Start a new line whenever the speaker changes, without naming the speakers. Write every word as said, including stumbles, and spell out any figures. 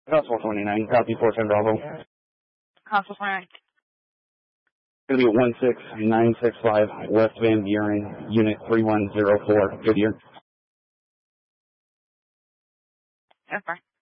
Constable twenty-nine, copy four ten Bravo.
Constable twenty-nine.
Going to be at one six nine six five West Van Buren, Unit three one zero four, Goodyear.
Yes, sir.